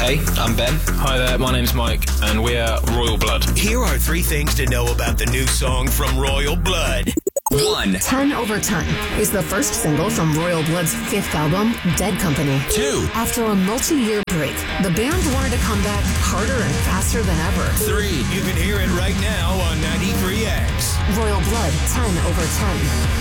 Hey, I'm Ben. Hi there, my name's Mike, and we're Royal Blood. Here are 3 things to know about the new song from Royal Blood. 1. 10 Over 10 is the first single from Royal Blood's 5th album, Dead Company. 2. After a multi-year break, the band wanted to come back harder and faster than ever. 3. You can hear it right now on 93X. Royal Blood, 10 Over 10.